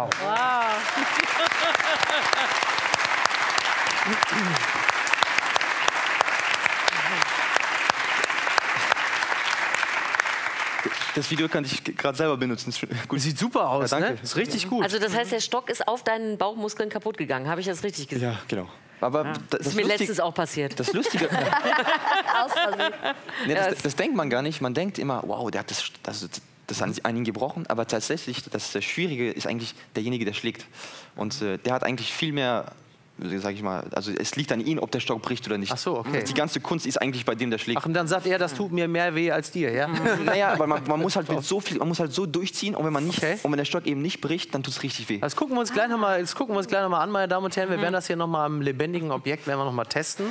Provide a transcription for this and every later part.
Wow. Das Video kann ich gerade selber benutzen. Gut. Sieht super aus, ja, danke. Ne? Ist richtig gut. Also das heißt, der Stock ist auf deinen Bauchmuskeln kaputt gegangen. Habe ich das richtig gesehen? Ja, genau. Aber ja. Das ist mir letztens auch passiert. Das Lustige... das denkt man gar nicht. Man denkt immer, wow, der hat das an ihn gebrochen. Aber tatsächlich, das Schwierige ist eigentlich derjenige, der schlägt. Und der hat eigentlich viel mehr... Sag ich mal, also es liegt an ihm, ob der Stock bricht oder nicht. Ach so, okay. Die ganze Kunst ist eigentlich bei dem, der schlägt. Ach, und dann sagt er, das tut mir mehr weh als dir, ja? Naja, aber man muss halt mit so viel, man muss halt so durchziehen und wenn man nicht, und wenn der Stock eben nicht bricht, dann tut es richtig weh. Das gucken wir uns gleich noch mal an, meine Damen und Herren. Wir werden das hier noch mal am lebendigen Objekt noch mal testen.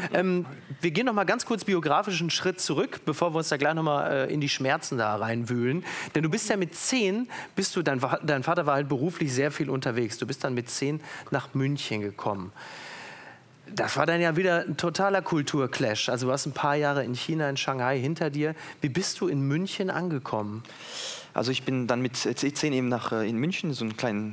Wir gehen noch mal ganz kurz biografisch einen Schritt zurück, bevor wir uns da gleich noch mal in die Schmerzen da reinwühlen. Denn du bist ja mit 10, dein Vater war halt beruflich sehr viel unterwegs. Du bist dann mit 10 nach München gekommen. Das war dann ja wieder ein totaler Kulturclash. Also du hast ein paar Jahre in China, in Shanghai hinter dir. Wie bist du in München angekommen? Also ich bin dann mit C10 eben in München, so einen kleinen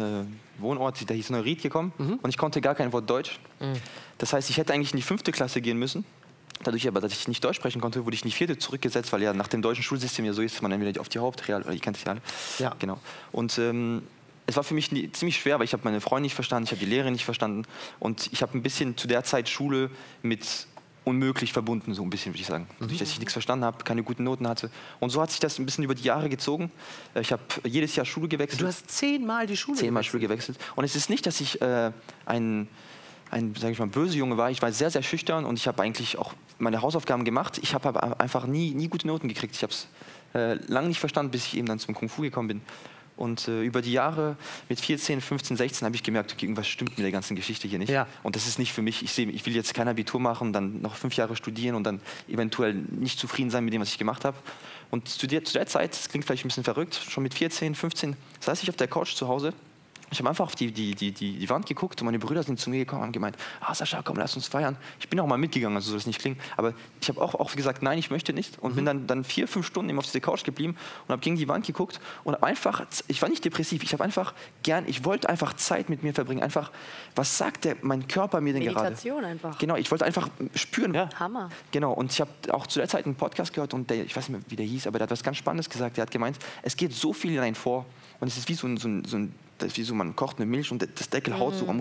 Wohnort, der hieß Neuried, gekommen. Und ich konnte gar kein Wort Deutsch. Das heißt, ich hätte eigentlich in die 5. Klasse gehen müssen. Dadurch aber, dass ich nicht Deutsch sprechen konnte, wurde ich in die 4. zurückgesetzt, weil ja nach dem deutschen Schulsystem ja so ist, man entweder auf die Hauptreal oder die Kantiale. Ja. Genau. Und es war für mich ziemlich schwer, weil ich habe meine Freunde nicht verstanden, ich habe die Lehre nicht verstanden und ich habe ein bisschen zu der Zeit Schule mit unmöglich verbunden, so ein bisschen, würde ich sagen. Dadurch, dass ich nichts verstanden habe, keine guten Noten hatte. Und so hat sich das ein bisschen über die Jahre gezogen. Ich habe jedes Jahr Schule gewechselt. Du hast 10-mal die Schule 10-mal Schule gewechselt. Und es ist nicht, dass ich ein sag ich mal, böse Junge war. Ich war sehr, sehr schüchtern und ich habe eigentlich auch meine Hausaufgaben gemacht. Ich habe aber einfach nie gute Noten gekriegt. Ich habe es lange nicht verstanden, bis ich eben dann zum Kung Fu gekommen bin. Und über die Jahre mit 14, 15, 16 habe ich gemerkt, okay, irgendwas stimmt mit der ganzen Geschichte hier nicht. Ja. Und das ist nicht für mich. Ich will jetzt kein Abitur machen, dann noch 5 Jahre studieren und dann eventuell nicht zufrieden sein mit dem, was ich gemacht habe. Und zu der Zeit, das klingt vielleicht ein bisschen verrückt, schon mit 14, 15, saß ich auf der Couch zu Hause. Ich habe einfach auf die Wand geguckt und meine Brüder sind zu mir gekommen und haben gemeint, Sascha, komm, lass uns feiern. Ich bin auch mal mitgegangen, also soll das nicht klingen. Aber ich habe auch gesagt, nein, ich möchte nicht. Und bin dann 4, 5 Stunden eben auf diese Couch geblieben und habe gegen die Wand geguckt. Und einfach, ich war nicht depressiv, ich wollte einfach Zeit mit mir verbringen. Einfach, was sagt mein Körper mir denn gerade? Meditation einfach. Genau, ich wollte einfach spüren. Ja. Hammer. Genau, und ich habe auch zu der Zeit einen Podcast gehört und ich weiß nicht mehr, wie der hieß, aber der hat was ganz Spannendes gesagt. Der hat gemeint, es geht so viel in einen vor und es ist wie das ist wie so, man kocht eine Milch und das Deckel haut so. Man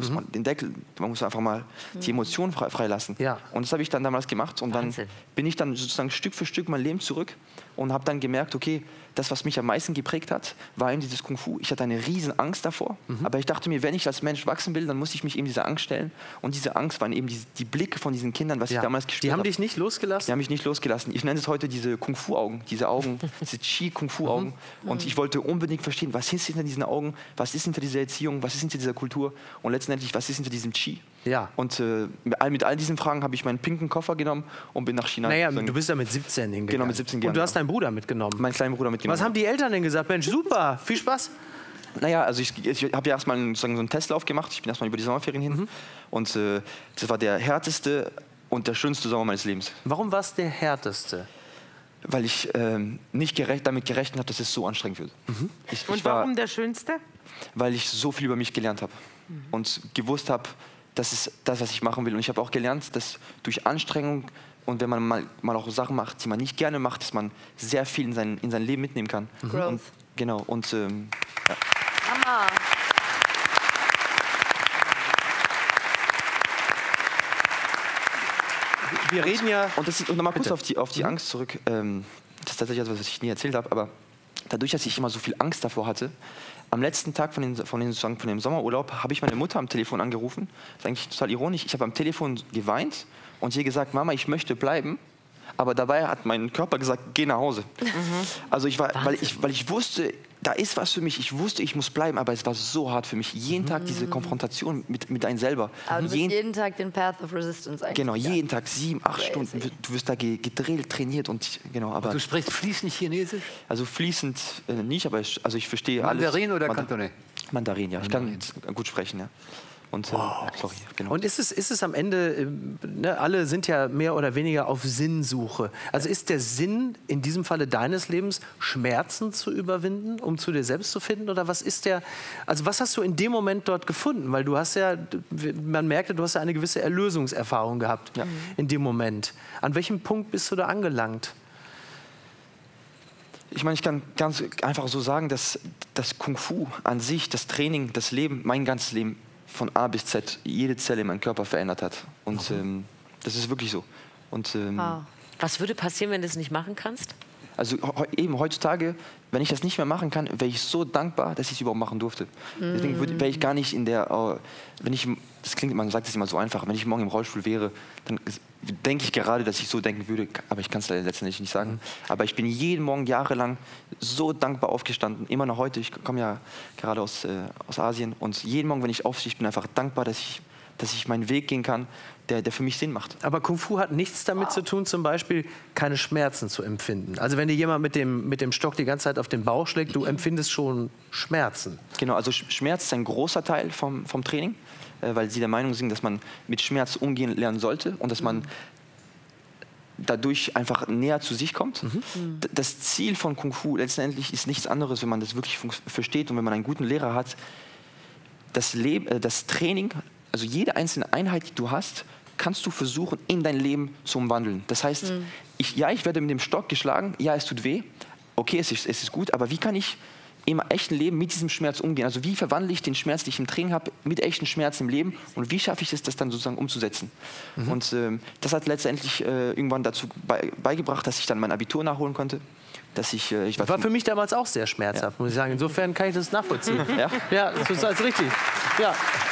muss einfach mal die Emotionen freilassen. Ja. Und das habe ich dann damals gemacht. Und dann bin ich dann sozusagen Stück für Stück mein Leben zurück und habe dann gemerkt, okay, das, was mich am meisten geprägt hat, war eben dieses Kung Fu. Ich hatte eine riesen Angst davor. Aber ich dachte mir, wenn ich als Mensch wachsen will, dann muss ich mich eben dieser Angst stellen. Und diese Angst waren eben die Blicke von diesen Kindern, was ich damals gespürt habe. Die haben dich nicht losgelassen? Die haben mich nicht losgelassen. Ich nenne es heute diese Kung Fu-Augen. Diese Augen, diese Chi-Kung-Fu-Augen. Und ich wollte unbedingt verstehen, was ist hinter diesen Augen, was ist hinter dieser Erziehung, was ist hinter dieser Kultur und letztendlich, was ist hinter diesem Chi. Ja. Und mit all diesen Fragen habe ich meinen pinken Koffer genommen und bin nach China. Naja, du bist ja mit 17 hingegangen. Genau, mit 17 Jahren. Und du hast deinen Bruder mitgenommen. Meinen kleinen Bruder mitgenommen. Was haben die Eltern denn gesagt? Mensch, super, viel Spaß. Naja, also ich habe ja erstmal so einen Testlauf gemacht. Ich bin erstmal über die Sommerferien hin. Und das war der härteste und der schönste Sommer meines Lebens. Warum war es der härteste? Weil ich nicht damit gerechnet habe, dass es so anstrengend wird. Und warum der schönste? Weil ich so viel über mich gelernt habe und gewusst habe, das ist das, was ich machen will. Und ich habe auch gelernt, dass durch Anstrengung und wenn man mal auch Sachen macht, die man nicht gerne macht, dass man sehr viel in sein Leben mitnehmen kann. Und, genau. Und, ja. Hammer. Wir reden ja... Und nochmal kurz auf die Angst zurück. Das ist tatsächlich etwas, was ich nie erzählt habe, aber dadurch, dass ich immer so viel Angst davor hatte, am letzten Tag von dem Sommerurlaub habe ich meine Mutter am Telefon angerufen. Das ist eigentlich total ironisch. Ich habe am Telefon geweint und ihr gesagt, Mama, ich möchte bleiben. Aber dabei hat mein Körper gesagt, geh nach Hause. Also weil ich wusste, da ist was für mich. Ich wusste, ich muss bleiben, aber es war so hart für mich. Jeden Tag diese Konfrontation mit einem selber. Aber du bist jeden Tag den Path of Resistance eigentlich. Genau, jeden Tag 7, 8 Stunden. Du wirst da gedrillt, trainiert und genau. Aber du sprichst fließend Chinesisch? Also fließend nicht, aber ich verstehe alles. Mandarin oder Kantonais? Mandarin, ja. Ich kann gut sprechen, ja. Und, sorry, genau. Und ist es am Ende, ne, alle sind ja mehr oder weniger auf Sinnsuche. Also ist der Sinn in diesem Falle deines Lebens, Schmerzen zu überwinden, um zu dir selbst zu finden? Oder was hast du in dem Moment dort gefunden? Weil du hast ja, man merkte, du hast ja eine gewisse Erlösungserfahrung gehabt in dem Moment. An welchem Punkt bist du da angelangt? Ich meine, ich kann ganz einfach so sagen, dass das Kung Fu an sich, das Training, das Leben, mein ganzes Leben von A bis Z, jede Zelle in meinem Körper verändert hat. Und das ist wirklich so. Und, was würde passieren, wenn du es nicht machen kannst? Also eben heutzutage, wenn ich das nicht mehr machen kann, wäre ich so dankbar, dass ich es überhaupt machen durfte. Deswegen wäre ich gar nicht in der, das klingt, man sagt es immer so einfach, wenn ich morgen im Rollstuhl wäre, dann denke ich gerade, dass ich so denken würde, aber ich kann es letztendlich nicht sagen. Aber ich bin jeden Morgen jahrelang so dankbar aufgestanden, immer noch heute, ich komme ja gerade aus Asien und jeden Morgen, wenn ich aufstehe, ich bin einfach dankbar, dass ich meinen Weg gehen kann, der für mich Sinn macht. Aber Kung Fu hat nichts damit zu tun, zum Beispiel keine Schmerzen zu empfinden. Also wenn dir jemand mit dem Stock die ganze Zeit auf den Bauch schlägt, du empfindest schon Schmerzen. Genau, also Schmerz ist ein großer Teil vom Training, weil sie der Meinung sind, dass man mit Schmerz umgehen lernen sollte und dass man dadurch einfach näher zu sich kommt. Das Ziel von Kung Fu letztendlich ist nichts anderes, wenn man das wirklich versteht und wenn man einen guten Lehrer hat, das Training, also jede einzelne Einheit, die du hast, kannst du versuchen, in dein Leben zu umwandeln. Das heißt, ich werde mit dem Stock geschlagen, ja, es tut weh, okay, es ist gut, aber wie kann ich im echten Leben mit diesem Schmerz umgehen? Also wie verwandle ich den Schmerz, den ich im Training habe, mit echten Schmerz im Leben und wie schaffe ich es, das dann sozusagen umzusetzen? Und das hat letztendlich irgendwann dazu beigebracht, dass ich dann mein Abitur nachholen konnte. Das war für mich damals auch sehr schmerzhaft, muss ich sagen. Insofern kann ich das nachvollziehen. Ja, das ist richtig. Ja.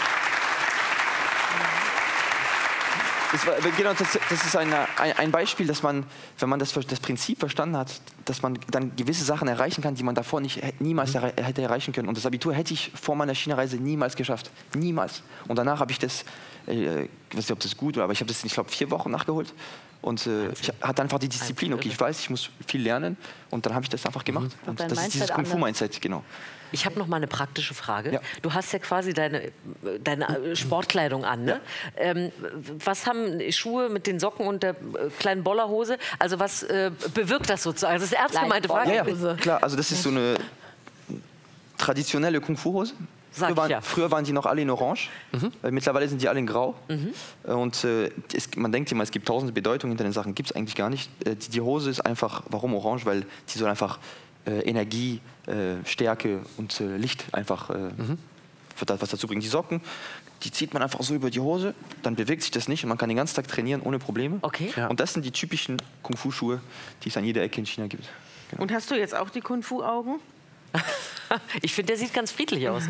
Das ist ein Beispiel, dass man, wenn man das Prinzip verstanden hat, dass man dann gewisse Sachen erreichen kann, die man davor niemals hätte erreichen können. Und das Abitur hätte ich vor meiner China-Reise niemals geschafft. Niemals. Und danach habe ich das, ich weiß nicht, ob das gut war, aber ich habe das, ich glaube, 4 Wochen nachgeholt. Und ich hatte einfach die Disziplin, okay, ich weiß, ich muss viel lernen. Und dann habe ich das einfach gemacht. Und das ist dieses Kung Fu-Mindset, genau. Ich habe noch mal eine praktische Frage. Ja. Du hast ja quasi deine Sportkleidung an. Ne? Was haben Schuhe mit den Socken und der kleinen Bollerhose? Also was bewirkt das sozusagen? Das ist ernst gemeinte Frage. Ja, klar, also das ist so eine traditionelle Kung-Fu-Hose. Früher waren die noch alle in Orange, mittlerweile sind die alle in Grau. Und man denkt immer, es gibt tausende Bedeutungen hinter den Sachen, gibt es eigentlich gar nicht. Die Hose ist einfach, warum Orange? Weil die soll einfach Energie, Stärke und Licht einfach was dazu bringen. Die Socken, die zieht man einfach so über die Hose, dann bewegt sich das nicht und man kann den ganzen Tag trainieren ohne Probleme. Okay. Ja. Und das sind die typischen Kung-Fu-Schuhe, die es an jeder Ecke in China gibt. Genau. Und hast du jetzt auch die Kung-Fu-Augen? Ich finde, der sieht ganz friedlich aus.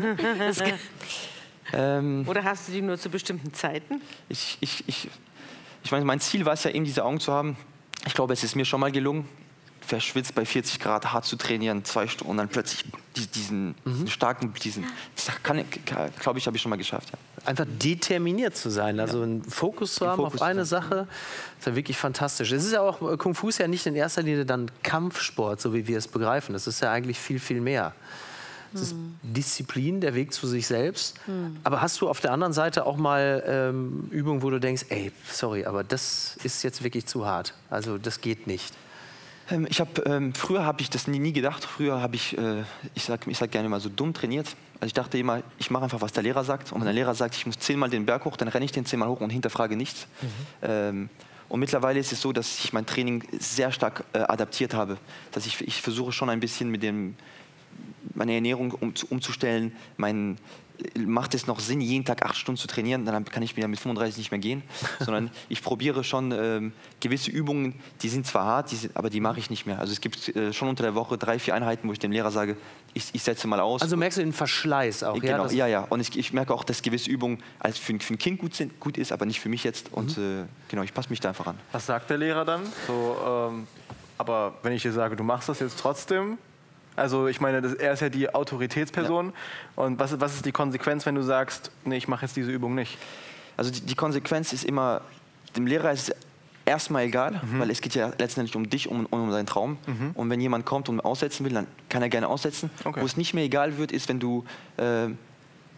Oder hast du die nur zu bestimmten Zeiten? Ich meine, mein Ziel war es ja eben, diese Augen zu haben. Ich glaube, es ist mir schon mal gelungen, verschwitzt bei 40 Grad hart zu trainieren, 2 Stunden und dann plötzlich diesen starken, glaube ich, habe ich schon mal geschafft. Ja. Einfach determiniert zu sein, also einen Fokus zu haben auf eine Sache, ist ja wirklich fantastisch. Es ist ja auch, Kung Fu ist ja nicht in erster Linie dann Kampfsport, so wie wir es begreifen. Das ist ja eigentlich viel, viel mehr. Es ist Disziplin, der Weg zu sich selbst. Aber hast du auf der anderen Seite auch mal Übungen, wo du denkst, ey, sorry, aber das ist jetzt wirklich zu hart. Also das geht nicht. Früher habe ich das nie gedacht. Früher habe ich sag gerne mal so dumm trainiert. Also ich dachte immer, ich mache einfach, was der Lehrer sagt. Und wenn der Lehrer sagt, ich muss 10-mal den Berg hoch, dann renne ich den 10-mal hoch und hinterfrage nichts. Und mittlerweile ist es so, dass ich mein Training sehr stark adaptiert habe. Dass ich versuche schon ein bisschen meine Ernährung umzustellen, macht es noch Sinn, jeden Tag 8 Stunden zu trainieren, dann kann ich wieder mit 35 nicht mehr gehen, sondern ich probiere schon gewisse Übungen, die sind zwar hart, aber die mache ich nicht mehr. Also es gibt schon unter der Woche 3-4 Einheiten, wo ich dem Lehrer sage, ich setze mal aus. Also merkst du den Verschleiß auch? Genau, ja. Und ich merke auch, dass gewisse Übungen als für ein Kind gut ist, aber nicht für mich jetzt. Und genau, ich passe mich da einfach an. Was sagt der Lehrer dann? So, aber wenn ich dir sage, du machst das jetzt trotzdem? Also ich meine, er ist ja die Autoritätsperson. Ja. Und was ist die Konsequenz, wenn du sagst, nee, ich mache jetzt diese Übung nicht? Also die Konsequenz ist immer, dem Lehrer ist es erstmal egal, weil es geht ja letztendlich um dich, um deinen Traum. Und wenn jemand kommt und aussetzen will, dann kann er gerne aussetzen. Okay. Wo es nicht mehr egal wird, ist, wenn du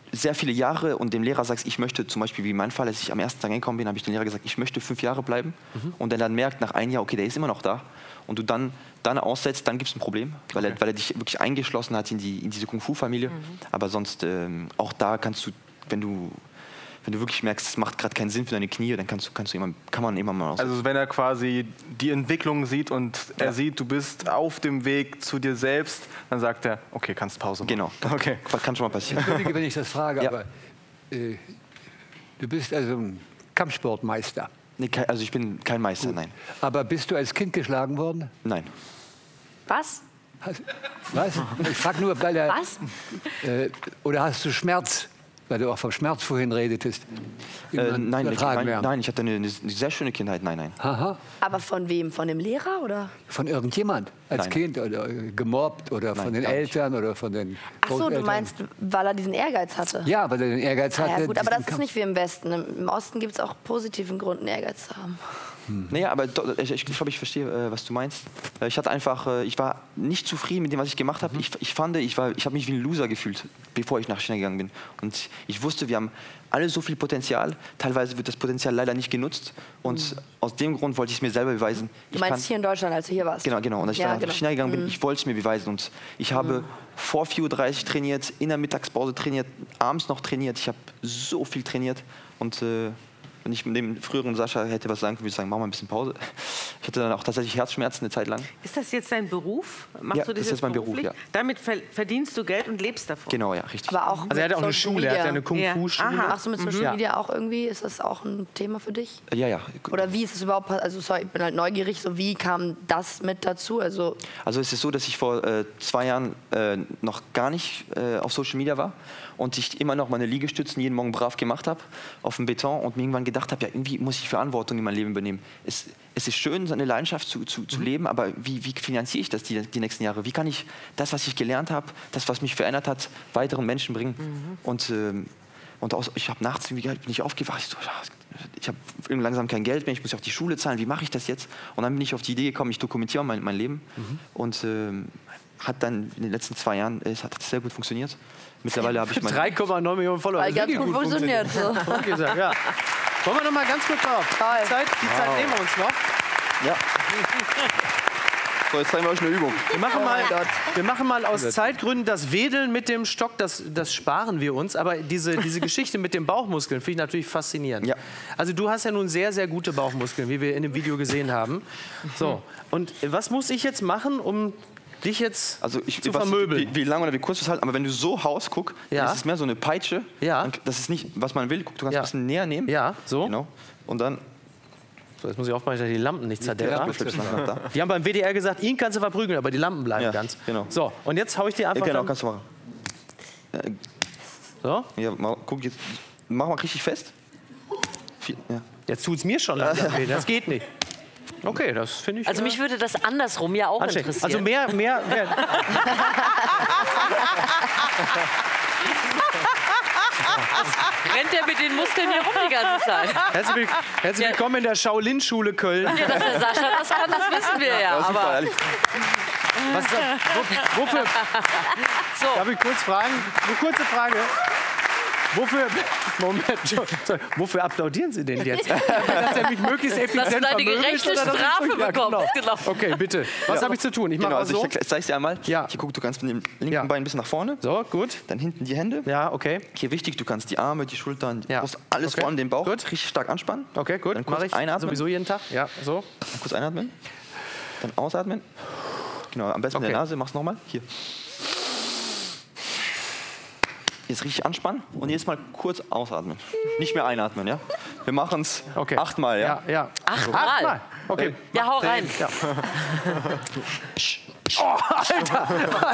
sehr viele Jahre und dem Lehrer sagst, ich möchte zum Beispiel, wie mein Fall, als ich am ersten Tag gekommen bin, habe ich dem Lehrer gesagt, ich möchte 5 Jahre bleiben. Und der dann merkt nach 1 Jahr, okay, der ist immer noch da. Und du dann aussetzt, dann gibt es ein Problem, weil er dich wirklich eingeschlossen hat in diese Kung-Fu-Familie. Aber sonst, auch da kannst du, wenn du wirklich merkst, es macht gerade keinen Sinn für deine Knie, dann kann man immer mal aussetzen. Also wenn er quasi die Entwicklung sieht und er sieht, du bist auf dem Weg zu dir selbst, dann sagt er, okay, kannst Pause machen. Genau, okay. Kann schon mal passieren. Entschuldige, wenn ich das frage, Ja. aber du bist also ein Kampfsportmeister. Nee, also ich bin kein Meister, nein. Aber bist du als Kind geschlagen worden? Nein. Was? Was? Ich frage nur, weil er... Was? Oder hast du Schmerz, weil du auch vom Schmerz vorhin redetest? Nein, ich Nein. hatte eine sehr schöne Kindheit, nein. Aha. Aber von wem? Von dem Lehrer oder? Von irgendjemand? Als Nein. Kind oder gemobbt oder Nein, von den gar nicht. Eltern oder von den Ach so, du Großeltern? meinst, weil er diesen Ehrgeiz hatte? Ja, weil er den Ehrgeiz hatte. Ja, gut, aber diesen das ist Kampf- nicht wie im Westen. Im Osten gibt es auch positiven Grund, einen Ehrgeiz zu haben. Naja, aber ich glaube, ich verstehe, was du meinst. Ich war nicht zufrieden mit dem, was ich gemacht habe. Ich habe mich wie ein Loser gefühlt, bevor ich nach China gegangen bin. Und ich wusste, wir haben alle so viel Potenzial. Teilweise wird das Potenzial leider nicht genutzt. Und aus dem Grund wollte ich es mir selber beweisen. Du meinst hier in Deutschland, als du hier warst? Genau. Und als ich Ja, dann genau. nach China gegangen bin, ich wollte es mir beweisen. Und ich habe vor 4:30 Uhr trainiert, in der Mittagspause trainiert, abends noch trainiert. Ich habe so viel trainiert. Und wenn ich mit dem früheren Sascha hätte was sagen können, würde ich sagen, mach mal ein bisschen Pause. Ich hatte dann auch tatsächlich Herzschmerzen eine Zeit lang. Ist das jetzt dein Beruf? Machst Ja, du das ist jetzt jetzt mein Beruf, beruflich? ja. Damit verdienst du Geld und lebst davon? Genau, ja, richtig. Aber auch Also er hat ja auch eine mit Social Schule, er hat ja Media. eine Kung-Fu-Schule. Aha. Machst du mit Social Media auch irgendwie? Ist das auch ein Thema für dich? Ja. Oder wie ist es überhaupt? Also sorry, ich bin halt neugierig. So wie kam das mit dazu? Also Also es ist so, dass ich vor 2 Jahren noch gar nicht auf Social Media war und ich immer noch meine Liegestützen jeden Morgen brav gemacht habe auf dem Beton und mir irgendwann gedacht habe, ja, irgendwie muss ich Verantwortung in mein Leben übernehmen. Es ist schön, seine Leidenschaft zu leben, aber wie finanziere ich das die nächsten Jahre? Wie kann ich das, was ich gelernt habe, das, was mich verändert hat, weiteren Menschen bringen? Und ich habe nachts bin ich aufgewacht. Ich habe langsam kein Geld mehr, ich muss ja auch die Schule zahlen. Wie mache ich das jetzt? Und dann bin ich auf die Idee gekommen, ich dokumentiere mein Leben. Und hat dann in den letzten 2 Jahren hat das sehr gut funktioniert. Mittlerweile habe ich 3,9 Millionen Follower. weil Das ganz ist gut wirklich funktioniert. So. Okay, ja. Wollen wir noch mal ganz kurz drauf? Die Zeit nehmen wir uns noch. Ja. So, jetzt zeigen wir euch eine Übung. Wir machen mal aus Zeitgründen das Wedeln mit dem Stock, das sparen wir uns. Aber diese Geschichte mit den Bauchmuskeln finde ich natürlich faszinierend. Ja. Also du hast ja nun sehr, sehr gute Bauchmuskeln, wie wir in dem Video gesehen haben. So, und was muss ich jetzt machen, um dich jetzt zu vermöbeln? Wie lange oder wie kurz wir es halten, aber wenn du so haust, guck, Ja. dann ist es mehr so eine Peitsche. Ja. Das ist nicht, was man will. Guck, du kannst Ja. ein bisschen näher nehmen. Ja, so. Genau. Und dann So, jetzt muss ich aufpassen, dass ich die Lampen nicht zerdelle. flippst du nach da. Die haben beim WDR gesagt, ihn kannst du verprügeln, aber die Lampen bleiben Ja, ganz. genau. So, und jetzt hau ich dir einfach Genau, dann, kannst du machen. so. Ja, guck jetzt, mach mal richtig fest. Ja. Jetzt tut's mir schon langsam weh, das geht nicht. Okay, das finde ich... Also mich würde das andersrum ja auch anstrengend. interessieren. Also mehr. Rennt der mit den Muskeln hier rum die ganze Zeit? Herzlich willkommen in der Shaolin-Schule Köln. Ja, dass der Sascha das kann, das wissen wir ja. Super, Aber ehrlich. Wofür, so, darf ich kurz fragen? Eine kurze Frage. Wofür applaudieren Sie denn jetzt? Dass er mich möglichst effizient dass du deine vermöbelt, gerechte oder dass ich- Strafe Ja, bekommst. Genau. Okay, bitte. Was habe ich zu tun? Ich mache Genau, also also so. ich zeig's dir einmal. Ja. Hier, guck, du kannst mit dem linken Ja. Bein ein bisschen nach vorne. So, gut. Dann hinten die Hände. Ja, okay. Hier wichtig, du kannst die Arme, die Schultern, die Ja. Brust, alles Okay. vor allem den Bauch Gut. richtig stark anspannen. Okay, gut. Dann kurz Mache ich einatmen. sowieso jeden Tag. Ja, so. Dann kurz einatmen. Dann ausatmen. Genau, am besten mit der Okay. Nase. Mach's nochmal. Hier. Jetzt richtig anspannen und jetzt mal kurz ausatmen. Nicht mehr einatmen, ja? Wir machen es Okay. 8-mal, ja? Ja. Achtmal. Okay. Ja, hau rein. Ja. Oh, Alter.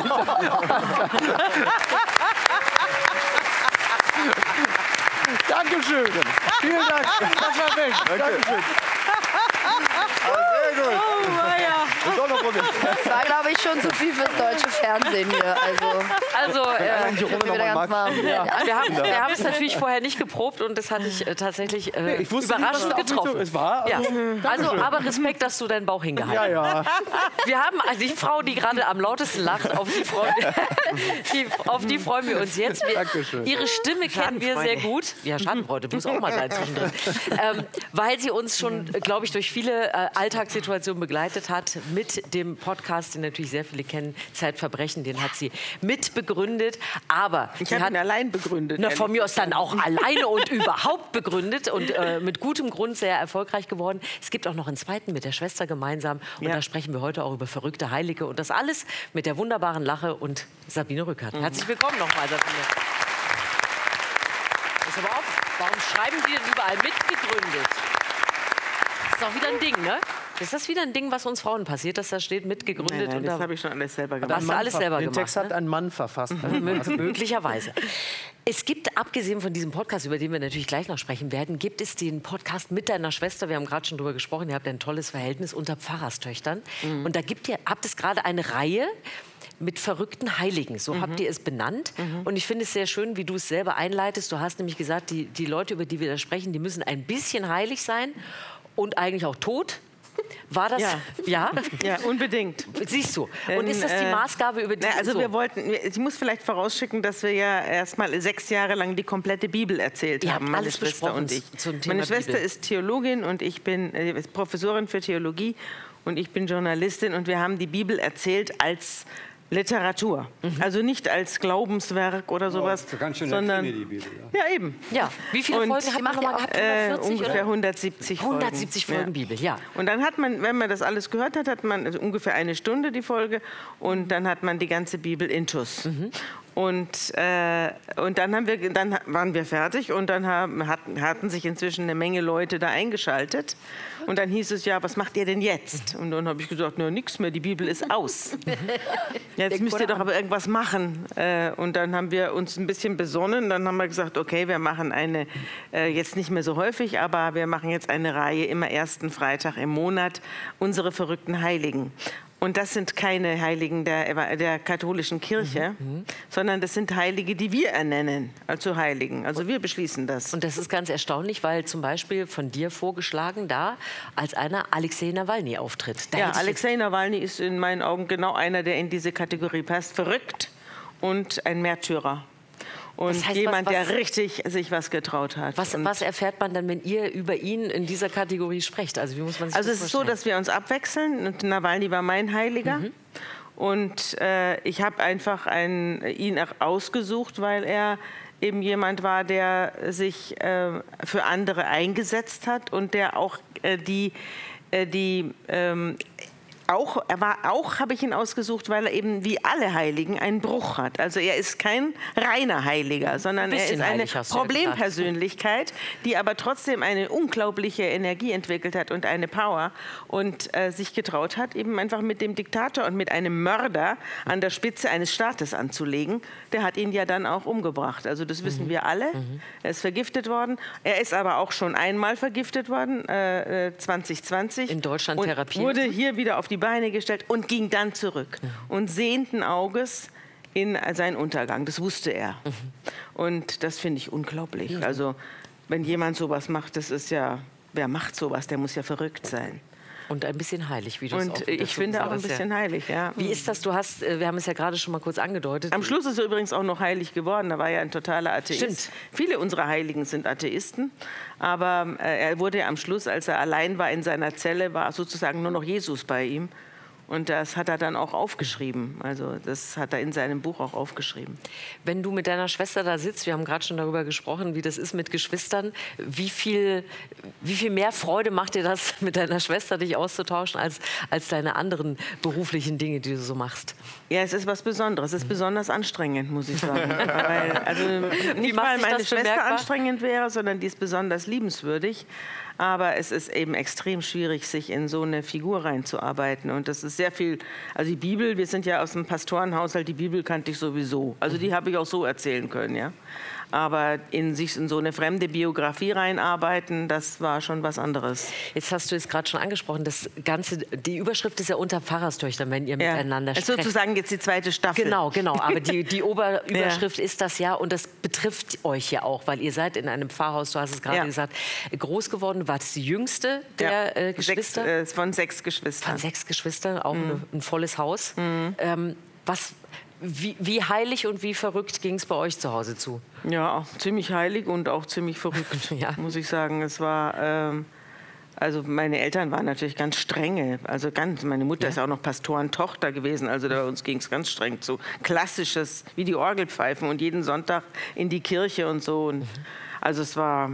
Dankeschön. Vielen Dank. Das war weg. Dankeschön. Sehr gut. Oh, ja. Das auch noch probieren. Das war, glaube ich, schon zu viel fürs deutsche Fernsehen hier. Also wieder ganz warm. wir haben es natürlich vorher nicht geprobt und das hatte ich tatsächlich überraschend getroffen. Es war. Also, aber Respekt, dass du deinen Bauch hingehalten hast. Ja. Wir haben die Frau, die gerade am lautesten lacht, auf die freuen wir uns jetzt. Ihre Stimme kennen wir sehr gut. Ja, Schadenfreude muss auch mal sein zwischendrin. Weil sie uns schon, glaube ich, durch viele Alltagssituationen begleitet hat mit dem Podcast, den natürlich sehr viele kennen, Zeitverbrechen, den hat sie mitbegründet. Aber ich habe ihn allein begründet. Na, von mir aus dann auch alleine und überhaupt begründet und mit gutem Grund sehr erfolgreich geworden. Es gibt auch noch einen zweiten mit der Schwester gemeinsam. Und da sprechen wir heute auch über verrückte Heilige. Und das alles mit der wunderbaren Lache und Sabine Rückert. Herzlich willkommen nochmal, Sabine. Pass aber auf, warum schreiben Sie denn überall mitgegründet? Das ist auch wieder ein Ding, ne? Ist das wieder ein Ding, was uns Frauen passiert, dass da steht mitgegründet? Nein, das habe ich schon alles selber gemacht. Hast du alles selber Den gemacht, Text hat ein Mann verfasst. Möglicherweise. Es gibt, abgesehen von diesem Podcast, über den wir natürlich gleich noch sprechen werden, gibt es den Podcast mit deiner Schwester. Wir haben gerade schon drüber gesprochen. Ihr habt ein tolles Verhältnis unter Pfarrerstöchtern. Und da habt es gerade eine Reihe mit verrückten Heiligen. So habt ihr es benannt. Und ich finde es sehr schön, wie du es selber einleitest. Du hast nämlich gesagt, die Leute, über die wir da sprechen, die müssen ein bisschen heilig sein und eigentlich auch tot. War das? Ja. Ja, unbedingt. Siehst du. Und ist das die Maßgabe, über die... Also wir wollten, ich muss vielleicht vorausschicken, dass wir ja erst mal 6 Jahre lang die komplette Bibel erzählt haben, meine Schwester und ich. Meine Schwester ist Theologin und ich bin Professorin für Theologie und ich bin Journalistin und wir haben die Bibel erzählt als Literatur. Also nicht als Glaubenswerk oder sowas, sondern... Die Bibel, ja, eben. Ja. Wie viele Folgen hat man nochmal gehabt? 140, ungefähr oder? 170 Folgen. 170 Folgen Bibel, ja. Und dann hat man, wenn man das alles gehört hat, hat man ungefähr 1 Stunde die Folge und dann hat man die ganze Bibel intus. Und dann waren wir fertig und dann hatten sich inzwischen eine Menge Leute da eingeschaltet. Und dann hieß es, ja, was macht ihr denn jetzt? Und dann habe ich gesagt, na, nichts mehr, die Bibel ist aus. Jetzt müsst ihr doch aber irgendwas machen. Und dann haben wir uns ein bisschen besonnen. Dann haben wir gesagt, okay, wir machen eine, jetzt nicht mehr so häufig, aber wir machen jetzt eine Reihe, immer ersten Freitag im Monat, unsere verrückten Heiligen. Und das sind keine Heiligen der katholischen Kirche, sondern das sind Heilige, die wir ernennen, also Heiligen. Also wir beschließen das. Und das ist ganz erstaunlich, weil zum Beispiel von dir vorgeschlagen da als einer Alexei Nawalny auftritt. Ja, Alexei Nawalny ist in meinen Augen genau einer, der in diese Kategorie passt. Verrückt und ein Märtyrer. Und das heißt, jemand, der richtig sich was getraut hat. Was erfährt man dann, wenn ihr über ihn in dieser Kategorie sprecht? Also wie muss man sich das vorstellen? Es ist so, dass wir uns abwechseln. Und Nawalny war mein Heiliger. Und ich habe einfach ihn ausgesucht, weil er eben jemand war, der sich für andere eingesetzt hat und der auch habe ich ihn ausgesucht, weil er eben wie alle Heiligen einen Bruch hat. Also er ist kein reiner Heiliger, sondern er ist eine Problempersönlichkeit, die aber trotzdem eine unglaubliche Energie entwickelt hat und eine Power und sich getraut hat, eben einfach mit dem Diktator und mit einem Mörder an der Spitze eines Staates anzulegen. Der hat ihn ja dann auch umgebracht. Also das wissen wir alle. Er ist vergiftet worden. Er ist aber auch schon einmal vergiftet worden, 2020. In Deutschland therapiert. Wurde hier wieder auf die Beine gestellt und ging dann zurück und sehenden Auges in seinen Untergang. Das wusste er. Und das finde ich unglaublich. Also wenn jemand sowas macht, das ist ja, wer macht sowas? Der muss ja verrückt sein. Und ein bisschen heilig, wie du es auch Und ich finde auch ein bisschen heilig, ja. Wie ist das? Wir haben es ja gerade schon mal kurz angedeutet. Am Schluss ist er übrigens auch noch heilig geworden. Da war ja ein totaler Atheist. Stimmt. Viele unserer Heiligen sind Atheisten. Aber er wurde ja am Schluss, als er allein war in seiner Zelle, war sozusagen nur noch Jesus bei ihm. Und das hat er dann auch aufgeschrieben. Also das hat er in seinem Buch auch aufgeschrieben. Wenn du mit deiner Schwester da sitzt, wir haben gerade schon darüber gesprochen, wie das ist mit Geschwistern, wie viel mehr Freude macht dir das, mit deiner Schwester dich auszutauschen, als deine anderen beruflichen Dinge, die du so machst? Ja, es ist was Besonderes. Es ist besonders anstrengend, muss ich sagen. Nicht, weil meine Schwester anstrengend wäre, sondern die ist besonders liebenswürdig. Aber es ist eben extrem schwierig, sich in so eine Figur reinzuarbeiten. Und das ist sehr viel, also die Bibel, wir sind ja aus dem Pastorenhaushalt, die Bibel kannte ich sowieso. Also die habe ich auch so erzählen können, ja. Aber in sich in so eine fremde Biografie reinarbeiten, das war schon was anderes. Jetzt hast du es gerade schon angesprochen, das Ganze, die Überschrift ist ja unter Pfarrerstöchtern, wenn ihr miteinander Es ist sprecht. sozusagen jetzt die zweite Staffel. Genau, aber die Oberüberschrift ist das ja, und das betrifft euch ja auch, weil ihr seid in einem Pfarrhaus, du hast es gerade gesagt, groß geworden, wart die jüngste der Geschwister? Von 6 Geschwistern. Von 6 Geschwistern, auch ein volles Haus. Wie heilig und wie verrückt ging es bei euch zu Hause zu? Ja, auch ziemlich heilig und auch ziemlich verrückt, muss ich sagen. Es war, also meine Eltern waren natürlich ganz strenge. Also meine Mutter ist auch noch Pastorentochter gewesen. Also bei uns ging es ganz streng zu. Klassisches, wie die Orgelpfeifen und jeden Sonntag in die Kirche und so. Und also es war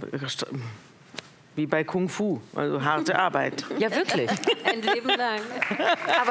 wie bei Kung Fu, also harte Arbeit. Ja, wirklich. Ein Leben lang. Aber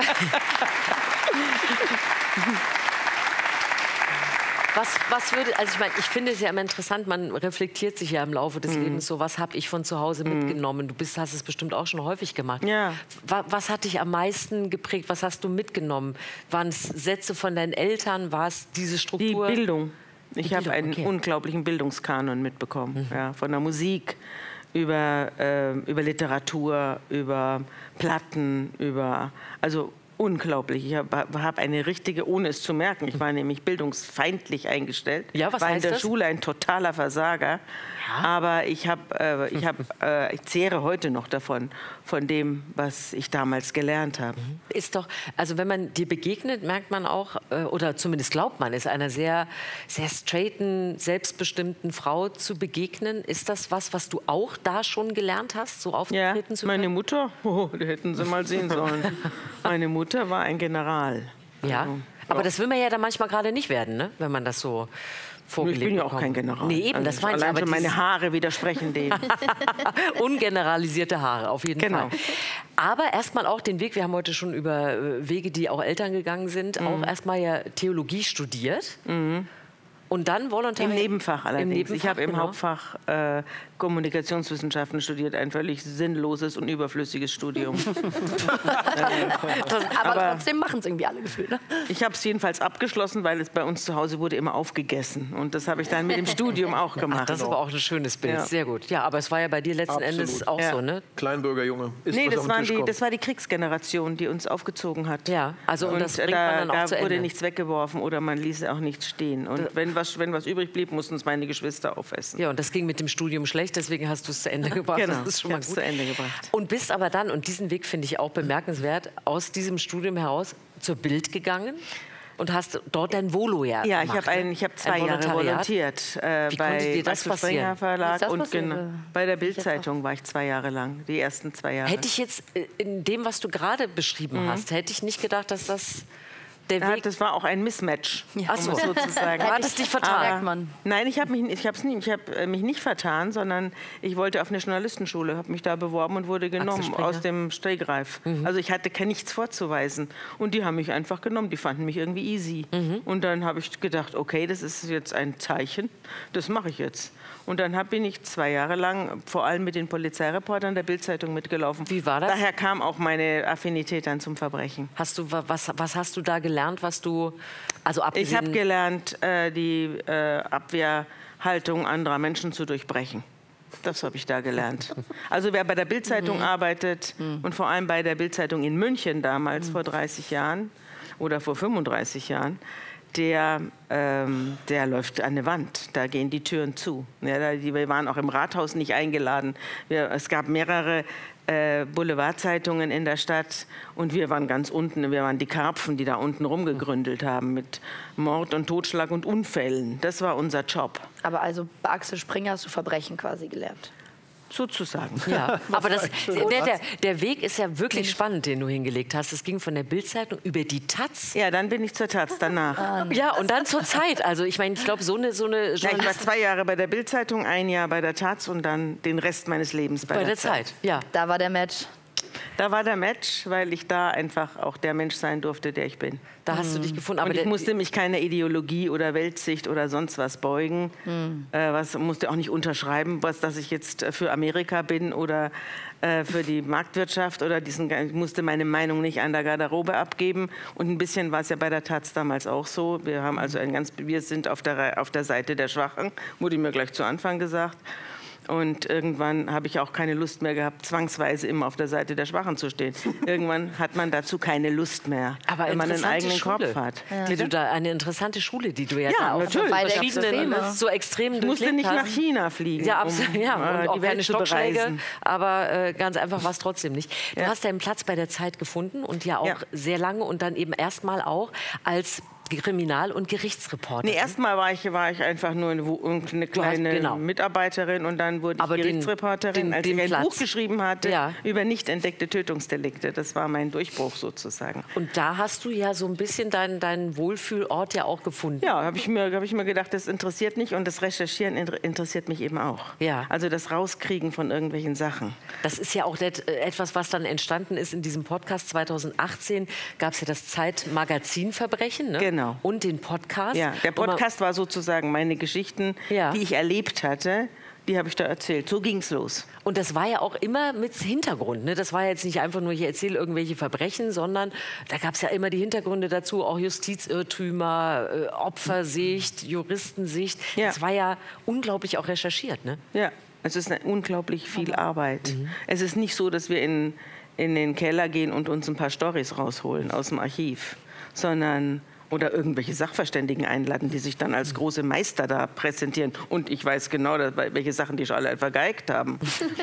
was würde, also ich meine, ich finde es ja immer interessant, man reflektiert sich ja im Laufe des Lebens so, was habe ich von zu Hause mitgenommen? Du hast es bestimmt auch schon häufig gemacht. Ja. Was hat dich am meisten geprägt? Was hast du mitgenommen? Waren es Sätze von deinen Eltern? War es diese Struktur? Die Bildung. Ich habe einen unglaublichen Bildungskanon mitbekommen, von der Musik über Literatur, über Platten, also unglaublich. Ich habe eine richtige, ohne es zu merken, ich war nämlich bildungsfeindlich eingestellt. Ja, was war heißt in der das? Schule ein totaler Versager. Aber ich zehre heute noch davon, von dem, was ich damals gelernt habe. Ist doch, also wenn man dir begegnet, merkt man auch, oder zumindest glaubt man, ist einer sehr, sehr straighten, selbstbestimmten Frau zu begegnen. Ist das was du auch da schon gelernt hast, so auftreten zu können? Meine Mutter, die hätten Sie mal sehen sollen. Meine Mutter war ein General. Ja, aber das will man ja dann manchmal gerade nicht werden, ne? Wenn man das so vorgelebt Ich bin ja auch bekommt. kein General. Nee, eben, das meine ich. Allein Aber schon meine Haare widersprechen dem. ungeneralisierte Haare, auf jeden Genau. Fall. Aber erstmal auch den Weg, wir haben heute schon über Wege, die auch Eltern gegangen sind, auch erstmal ja Theologie studiert. Und dann Volontariat. Im Nebenfach allerdings. Ich habe im genau. Hauptfach Kommunikationswissenschaften studiert, ein völlig sinnloses und überflüssiges Studium. Aber trotzdem machen es irgendwie alle gefühlt. Ne? Ich habe es jedenfalls abgeschlossen, weil es bei uns zu Hause wurde immer aufgegessen. Und das habe ich dann mit dem Studium auch gemacht. Ach, das ist aber auch ein schönes Bild, Ja. sehr gut. Ja, aber es war ja bei dir letzten Absolut. Endes auch Ja. so, ne? Kleinbürgerjunge. Isst, Nee, was auf den Tisch kommt. das war die Kriegsgeneration, die uns aufgezogen hat. Ja, also und das bringt man dann auch zu da wurde Ende. nichts weggeworfen oder man ließ auch nichts stehen. Und wenn was übrig blieb, mussten es meine Geschwister aufessen. Ja, und das ging mit dem Studium schlecht, deswegen hast du es zu Ende gebracht. Genau, Das ist schon ich mal hab's gut. zu Ende gebracht. Und bist aber dann, und diesen Weg finde ich auch bemerkenswert, aus diesem Studium heraus zur Bild gegangen und hast dort dein Volo Ja, ich gemacht, habe ne? hab 2 Jahre Volontariat. volontiert Wie konnte dir das Axel Springer passieren? Ist Verlag das und passiert? bei der Bild-Zeitung war ich 2 Jahre lang, die ersten 2 Jahre. Hätte ich jetzt in dem, was du gerade beschrieben hast, hätte ich nicht gedacht, dass das der Ja, Weg... das war auch ein Mismatch, Ach so. um es so zu sagen. Du hattest dich vertan. Merkt man. Nein, ich habe mich nicht vertan, sondern ich wollte auf eine Journalistenschule, habe mich da beworben und wurde genommen Springer. aus dem Stegreif. Also ich hatte nichts vorzuweisen und die haben mich einfach genommen, die fanden mich irgendwie easy. Und dann habe ich gedacht, okay, das ist jetzt ein Zeichen, das mache ich jetzt. Und dann bin ich 2 Jahre lang vor allem mit den Polizeireportern der Bild-Zeitung mitgelaufen. Wie war das? Daher kam auch meine Affinität dann zum Verbrechen. Hast du, was hast du da gelernt, was du... Also Ich abgesehen, habe gelernt, die Abwehrhaltung anderer Menschen zu durchbrechen. Das habe ich da gelernt. Also wer bei der Bild-Zeitung arbeitet und vor allem bei der Bild-Zeitung in München damals vor 30 Jahren oder vor 35 Jahren, der läuft an eine Wand. Da gehen die Türen zu. Ja, wir waren auch im Rathaus nicht eingeladen. Es gab mehrere Boulevardzeitungen in der Stadt und wir waren ganz unten. Wir waren die Karpfen, die da unten rumgegründelt haben mit Mord und Totschlag und Unfällen. Das war unser Job, Aber also bei Axel Springer hast du Verbrechen quasi gelernt. sozusagen. ja, aber der Weg ist ja wirklich spannend, den du hingelegt hast. Es ging von der Bild-Zeitung über die Taz. Ja, dann bin ich zur Taz danach. Ja, und dann zur Zeit. Also ich meine, ich glaube, so eine Ja, ich war Journalistin 2 Jahre bei der Bild-Zeitung, 1 Jahr bei der Taz und dann den Rest meines Lebens bei der Zeit. Ja. Da war der Match. Da war der Match, weil ich da einfach auch der Mensch sein durfte, der ich bin. Da hast du dich gefunden. Aber Und ich musste mich keiner Ideologie oder Weltsicht oder sonst was beugen. Musste auch nicht unterschreiben, dass ich jetzt für Amerika bin oder für die Marktwirtschaft oder ich musste meine Meinung nicht an der Garderobe abgeben. Und ein bisschen war es ja bei der Taz damals auch so. Wir haben also wir sind auf der Seite der Schwachen, wurde mir gleich zu Anfang gesagt. Und irgendwann habe ich auch keine Lust mehr gehabt, zwangsweise immer auf der Seite der Schwachen zu stehen. Irgendwann hat man dazu keine Lust mehr, aber wenn man einen eigenen Schule. Kopf hat. Die du da, eine interessante Schule, die du ja, Ja, da auch natürlich. bei verschiedenen so extremen Ich musste nicht hast. nach China fliegen, Ja, um und auch die keine Welt zu Stockschläge, bereisen. aber ganz einfach war es trotzdem nicht. Du Ja. hast deinen Platz bei der Zeit gefunden und ja auch sehr lange und dann eben erstmal auch als Kriminal- und Gerichtsreporter. Nee, erstmal war ich einfach nur eine kleine Mitarbeiterin und dann wurde ich Gerichtsreporterin, als ich ein Buch geschrieben hatte über nicht entdeckte Tötungsdelikte. Das war mein Durchbruch sozusagen. Und da hast du ja so ein bisschen deinen Wohlfühlort ja auch gefunden. Ja, habe ich mir gedacht, das interessiert mich und das Recherchieren interessiert mich eben auch. Ja. Also das Rauskriegen von irgendwelchen Sachen. Das ist ja auch etwas, was dann entstanden ist in diesem Podcast. 2018 gab es ja das Zeitmagazin Verbrechen, ne? Genau. Und den Podcast. Ja, der Podcast war sozusagen meine Geschichten, die ich erlebt hatte. Die habe ich da erzählt. So ging es los. Und das war ja auch immer mit Hintergrund. Ne? Das war jetzt nicht einfach nur, ich erzähle irgendwelche Verbrechen, sondern da gab es ja immer die Hintergründe dazu, auch Justizirrtümer, Opfersicht, Juristensicht. Ja. Das war ja unglaublich auch recherchiert. Ne? Ja, es ist unglaublich viel Arbeit. Es ist nicht so, dass wir in den Keller gehen und uns ein paar Storys rausholen aus dem Archiv, sondern oder irgendwelche Sachverständigen einladen, die sich dann als große Meister da präsentieren. Und ich weiß genau, welche Sachen die schon alle vergeigt haben.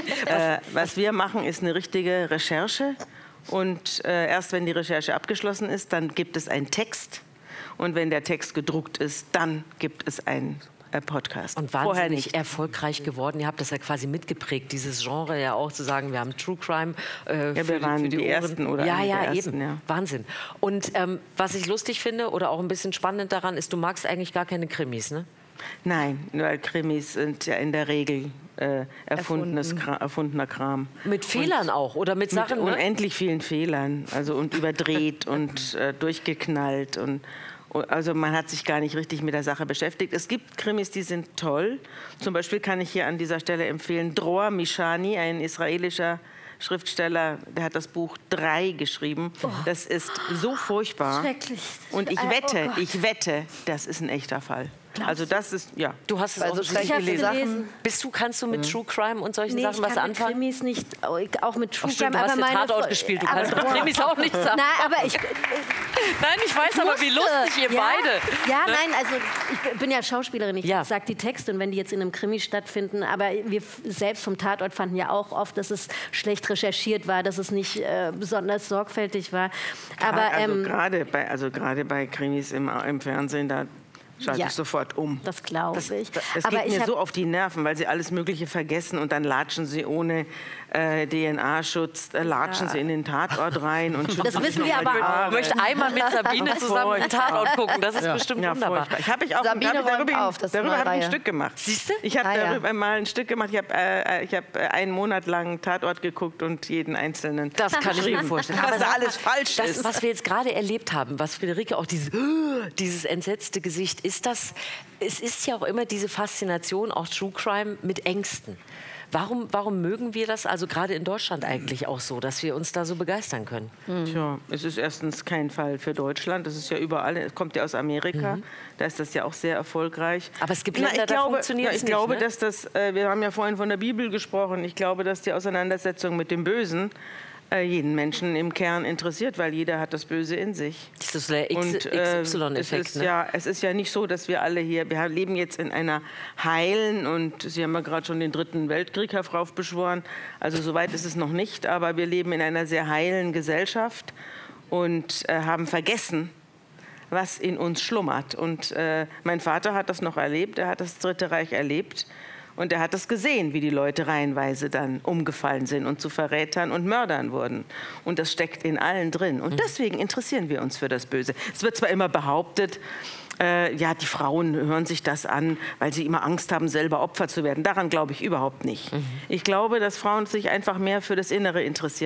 Was wir machen, ist eine richtige Recherche. Und erst wenn die Recherche abgeschlossen ist, dann gibt es einen Text. Und wenn der Text gedruckt ist, dann gibt es einen Podcast. Und wahnsinnig erfolgreich geworden. Ihr habt das ja quasi mitgeprägt, dieses Genre ja auch, zu sagen, wir haben True Crime wir waren die Ersten oder ja, die eben. Ersten, ja. Wahnsinn. Und was ich lustig finde oder auch ein bisschen spannend daran ist, du magst eigentlich gar keine Krimis, ne? Nein, weil Krimis sind ja in der Regel erfundener Kram. Mit Fehlern auch oder mit Sachen, mit unendlich vielen Fehlern, also und überdreht und durchgeknallt und also man hat sich gar nicht richtig mit der Sache beschäftigt. Es gibt Krimis, die sind toll. Zum Beispiel kann ich hier an dieser Stelle empfehlen, Dror Mishani, ein israelischer Schriftsteller, der hat das Buch 3 geschrieben. Das ist so furchtbar. Schrecklich. Und ich wette, das ist ein echter Fall. Also das ist, ja. Du hast es auch schreckliche gelesen. Kannst du mit True Crime und solchen Sachen was anfangen? Ich kann mit Krimis nicht, auch mit True Crime. Du hast den Tatort gespielt, du kannst mit Krimis auch nicht sagen. Nein, aber ich weiß aber, wie lustig ihr beide. Ja, nein, also ich bin ja Schauspielerin, ich sage die Texte und wenn die jetzt in einem Krimi stattfinden, aber wir selbst vom Tatort fanden ja auch oft, dass es schlecht recherchiert war, dass es nicht besonders sorgfältig war. Aber gerade bei Krimis im Fernsehen, da schalte ich sofort um. Das glaube ich. Es geht mir so auf die Nerven, weil sie alles Mögliche vergessen und dann latschen sie ohne DNA-Schutz, latschen sie in den Tatort rein. Und das wissen wir aber auch. Ich möchte einmal mit Sabine zusammen den Tatort gucken, das ist bestimmt wunderbar. Darüber habe ich ein Stück gemacht. Siehst du? Ich habe darüber mal ein Stück gemacht. Ich habe einen Monat lang Tatort geguckt und jeden einzelnen. Das kann ich mir vorstellen. Was da alles falsch ist. Was wir jetzt gerade erlebt haben, was Friederike auch dieses entsetzte Gesicht, es ist ja auch immer diese Faszination, auch True Crime, mit Ängsten. Warum mögen wir das, also gerade in Deutschland eigentlich auch so, dass wir uns da so begeistern können? Tja, es ist erstens kein Fall für Deutschland. Das ist ja überall, es kommt ja aus Amerika. Da ist das ja auch sehr erfolgreich. Aber es gibt Länder, da funktioniert es nicht. Ich glaube, ne? dass wir haben ja vorhin von der Bibel gesprochen, ich glaube, dass die Auseinandersetzung mit dem Bösen jeden Menschen im Kern interessiert, weil jeder hat das Böse in sich. Das ist der XY-Effekt. Es ist ja nicht so, dass wir alle wir leben jetzt in einer heilen, und Sie haben ja gerade schon den 3. Weltkrieg heraufbeschworen, also soweit ist es noch nicht, aber wir leben in einer sehr heilen Gesellschaft und haben vergessen, was in uns schlummert. Und mein Vater hat das noch erlebt, er hat das Dritte Reich erlebt. Und er hat das gesehen, wie die Leute reihenweise dann umgefallen sind und zu Verrätern und Mördern wurden. Und das steckt in allen drin. Und deswegen interessieren wir uns für das Böse. Es wird zwar immer behauptet, die Frauen hören sich das an, weil sie immer Angst haben, selber Opfer zu werden. Daran glaube ich überhaupt nicht. Ich glaube, dass Frauen sich einfach mehr für das Innere interessieren.